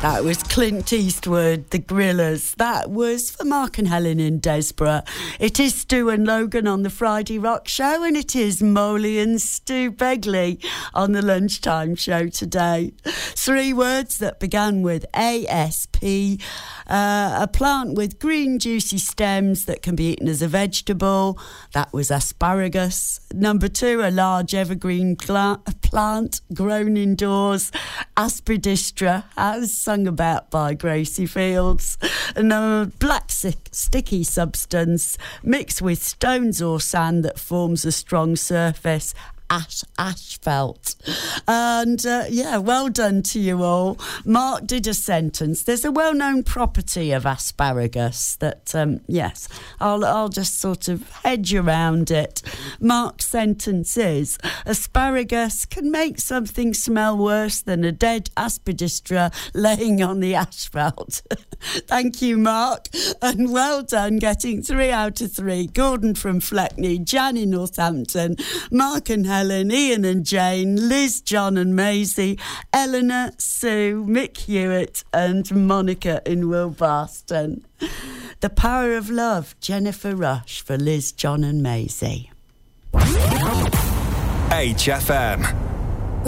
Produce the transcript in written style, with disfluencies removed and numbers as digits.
That was Clint Eastwood, The Gorillaz. That was for Mark and Helen in Desborough. It is Stu and Logan on the Friday Rock Show, and it is Molly and Stu Begley on the Lunchtime Show today. 3 words that began with ASP, a plant with green juicy stems that can be eaten as a vegetable. That was asparagus. Number 2, a large evergreen plant grown indoors. Aspidistra, as sung about by Gracie Fields. And a black sticky substance mixed with stones or sand that forms a strong surface. Asphalt. And well done to you all. Mark did a sentence. There's a well-known property of asparagus that I'll just sort of hedge around it. Mark's sentence is: asparagus can make something smell worse than a dead aspidistra laying on the asphalt. Thank you, Mark, and well done getting 3 out of 3. Gordon from Fleckney, Jan in Northampton, Mark and Helen, Ian and Jane, Liz, John and Maisie, Eleanor, Sue, Mick Hewitt and Monica in Wilbarston. The Power of Love, Jennifer Rush for Liz, John and Maisie. HFM.